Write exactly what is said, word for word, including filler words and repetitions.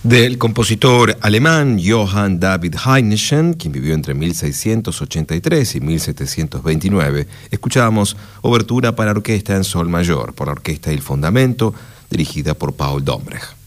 Del compositor alemán Johann David Heinichen, quien vivió entre mil seiscientos ochenta y tres y mil setecientos veintinueve, escuchábamos Obertura para orquesta en sol mayor, por la orquesta Il Fondamento, dirigida por Paul Dombrecht.